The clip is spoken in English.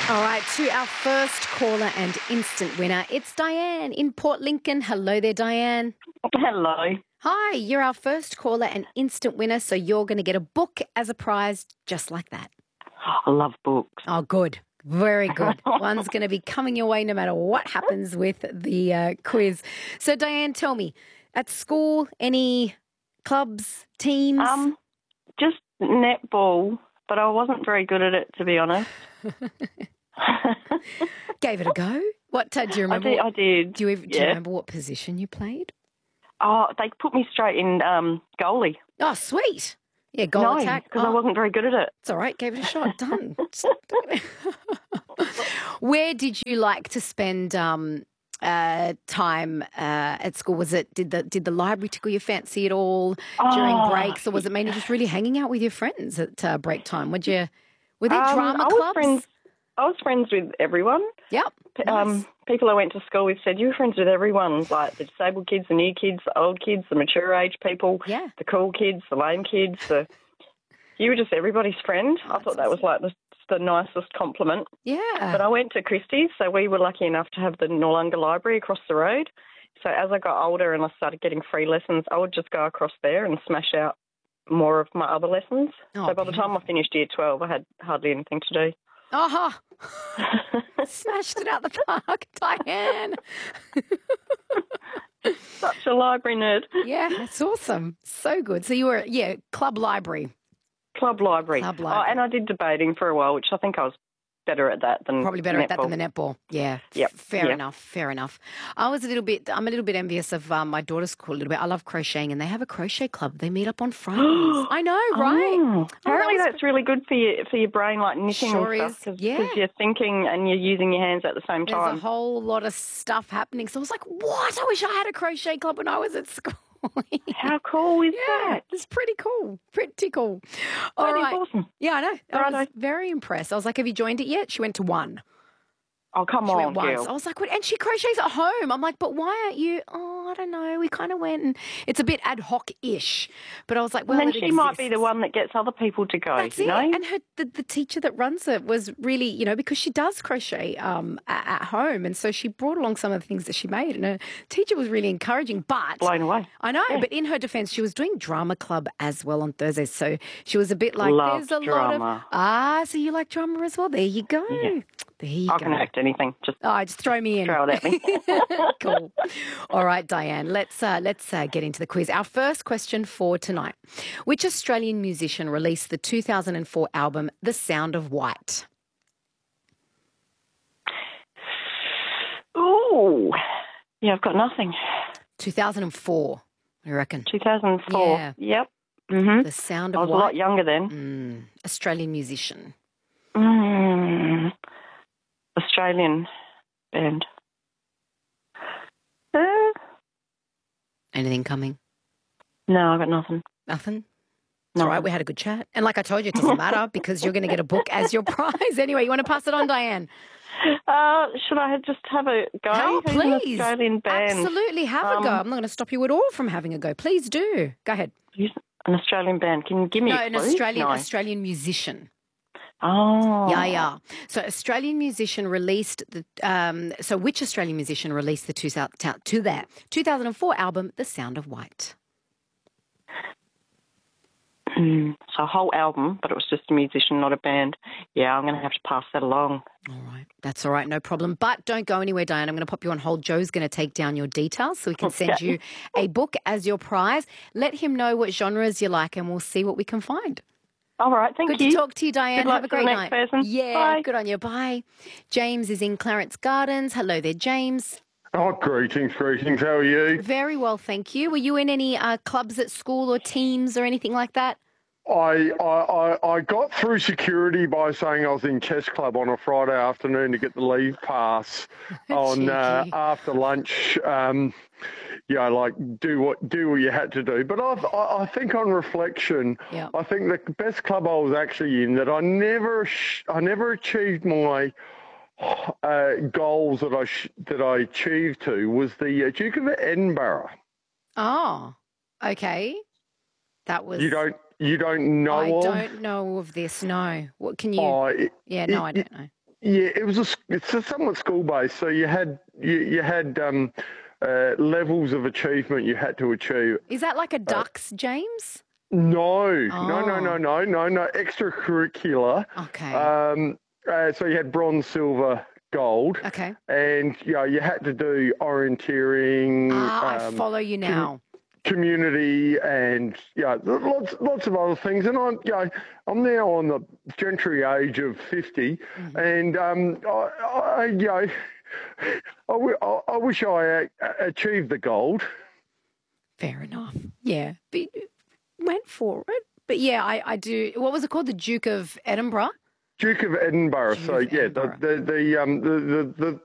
All right, to our first caller and instant winner, it's Diane in Port Lincoln. Hello there, Diane. Hello. Hi, you're our first caller and instant winner, so you're going to get a book as a prize just like that. I love books. Oh, good. Very good. One's going to be coming your way no matter what happens with the quiz. So, Diane, tell me, at school, any clubs, teams? Just netball, but I wasn't very good at it, to be honest. Gave it a go? What do you remember? I did. Do you remember what position you played? Oh, they put me straight in goalie. Oh, sweet. Yeah, goal attack. because I wasn't very good at it. It's all right. Gave it a shot. Done. Where did you like to spend time at school? Was it did the library tickle your fancy at all during breaks, or was it mainly just really hanging out with your friends at break time? Were there drama clubs? I was friends with everyone. Yep. Nice. People I went to school with said you were friends with everyone, like the disabled kids, the new kids, the old kids, the mature age people, the cool kids, the lame kids. You were just everybody's friend. I thought that was like the nicest compliment. Yeah. But I went to Christie's, so we were lucky enough to have the Noarlunga Library across the road. So as I got older and I started getting free lessons, I would just go across there and smash out more of my other lessons. So by the time I finished Year 12, I had hardly anything to do. Oh, smashed it out the park, Diane. Such a library nerd. Yeah, that's awesome. So good. So you were, club library. Club library. Oh, and I did debating for a while, which I think I was better at that than probably better netball. at that than the netball. Yeah. Yep. Fair enough. I'm a little bit envious of my daughter's school a little bit. I love crocheting and they have a crochet club. They meet up on Fridays. I know, right? Apparently that's really good for your brain, like knitting and stuff. Because you're thinking and you're using your hands at the same time. There's a whole lot of stuff happening. So I was like, what? I wish I had a crochet club when I was at school. How cool is that? It's pretty cool. Pretty cool. All that right. is awesome. Yeah, I know. I was very impressed. I was like, have you joined it yet? She went to one. Oh, come on, girl. I was like, what? And she crochets at home. I'm like, but why aren't you? Oh, I don't know. We kind of went and it's a bit ad hoc-ish. But I was like, well, and then she might be the one that gets other people to go, That's you it. know? And the teacher that runs it was really, because she does crochet at home. And so she brought along some of the things that she made. And her teacher was really encouraging, but... blown away. I know, but in her defence, she was doing drama club as well on Thursdays. So she was a bit like, Love there's a drama. lot of... so you like drama as well? There you go. Yeah. There you go. I can act anything. Just throw me in. Throw it at me. Cool. All right, Diane, let's get into the quiz. Our first question for tonight. Which Australian musician released the 2004 album The Sound of White? Ooh. Yeah, I've got nothing. 2004, what do you reckon? 2004. Yeah. Yep. Mm-hmm. The Sound of White. I was a lot younger then. Australian musician. Australian band. Anything coming? No, I got nothing. Nothing? It's all right, we had a good chat. And like I told you, it doesn't matter because you're going to get a book as your prize. Anyway, you want to pass it on, Diane? Should I just have a go? Oh, Who's please. an Australian band? Absolutely, have a go. I'm not going to stop you at all from having a go. Please do. Go ahead. An Australian band. Can you give me a clue? Australian musician. Oh. Yeah. So Australian musician released which Australian musician released the 2004 album, The Sound of White? So a whole album, but it was just a musician, not a band. Yeah, I'm going to have to pass that along. All right. That's all right. No problem. But don't go anywhere, Diane. I'm going to pop you on hold. Joe's going to take down your details so we can send you a book as your prize. Let him know what genres you like and we'll see what we can find. All right, thank you. Good to talk to you, Diane. Good luck Have a great for the night. next person. Yeah, Bye. Good on you. Bye. James is in Clarence Gardens. Hello there, James. Oh, greetings. How are you? Very well, thank you. Were you in any clubs at school or teams or anything like that? I got through security by saying I was in chess club on a Friday afternoon to get the leave pass on after lunch. Do what you had to do. But I think on reflection, I think the best club I was actually in that I never achieved my goals that I achieved to was the Duke of Edinburgh. Oh, okay. That was You don't know I don't know of this. No. What can you? I don't know. Yeah, it's a somewhat school based. So you had levels of achievement you had to achieve. Is that like a Ducks, James? No, Oh. no. Extracurricular. Okay. So you had bronze, silver, gold. Okay. And you had to do orienteering. I follow you now. Community and lots of other things. And I'm now on the gentry age of 50, and I wish I achieved the gold. Fair enough. Yeah, but went for it. But yeah, I do. What was it called? The Duke of Edinburgh. Duke of Edinburgh. Duke of Edinburgh.